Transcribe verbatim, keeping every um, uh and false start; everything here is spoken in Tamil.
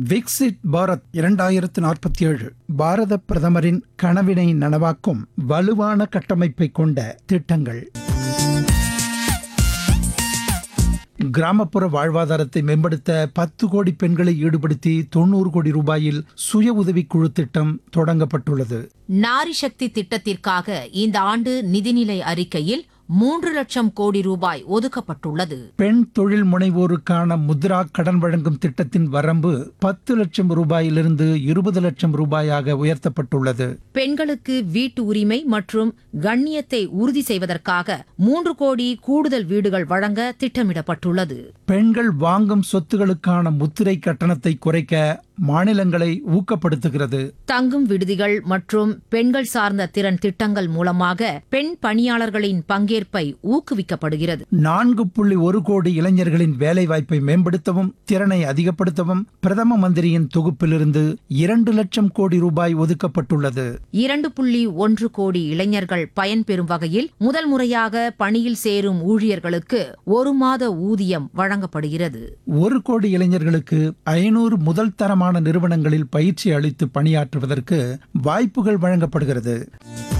விக்சிட் பாரத் இரண்டாயிரத்து நாற்பத்தி ஏழு பாரத பிரதமரின் கனவினை நனவாக்கும் வலுவான கட்டமைப்பை கொண்ட திட்டங்கள். கிராமப்புற வாழ்வாதாரத்தை மேம்படுத்த பத்து கோடி பெண்களை ஈடுபடுத்தி தொண்ணூறு கோடி ரூபாயில் சுய உதவிக்குழு திட்டம் தொடங்கப்பட்டுள்ளது. நாரி சக்தி திட்டத்திற்காக இந்த ஆண்டு நிதிநிலை அறிக்கையில் மூன்று லட்சம் கோடி ரூபாய் ஒதுக்கப்பட்டுள்ளது. பெண் தொழில் முனைவோருக்கான முத்ரா கடன் வழங்கும் திட்டத்தின் வரம்பு பத்து லட்சம் ரூபாயிலிருந்து இருபது லட்சம் ரூபாயாக உயர்த்தப்பட்டுள்ளது. பெண்களுக்கு வீட்டு உரிமை மற்றும் கண்ணியத்தை உறுதி செய்வதற்காக மூன்று கோடி கூடுதல் வீடுகள் வழங்க திட்டமிடப்பட்டுள்ளது. பெண்கள் வாங்கும் சொத்துகளுக்கான முத்திரை கட்டணத்தை குறைக்க மாநிலங்களை ஊக்கப்படுத்துகிறது. தங்கும் விடுதிகள் மற்றும் பெண்கள் சார்ந்த திறன் திட்டங்கள் மூலமாக பெண் பணியாளர்களின் பங்கேற்பை ஊக்குவிக்கப்படுகிறது. நான்கு புள்ளி ஒரு கோடி இளைஞர்களின் வேலை வாய்ப்பை மேம்படுத்தவும் திறனை அதிகப்படுத்தவும் பிரதம மந்திரியின் தொகுப்பிலிருந்து இரண்டு லட்சம் கோடி ரூபாய் ஒதுக்கப்பட்டுள்ளது. இரண்டு புள்ளி ஒன்று கோடி இளைஞர்கள் பயன்பெறும் வகையில் முதல் முறையாக பணியில் சேரும் ஊழியர்களுக்கு ஒரு மாத ஊதியம் வழங்கப்படுகிறது. ஒரு கோடி இளைஞர்களுக்கு ஐநூறு முதல் தரமான நிறுவனங்களில் பயிற்சி அளித்து பணியாற்றுவதற்கு வாய்ப்புகள் வழங்கப்படுகிறது.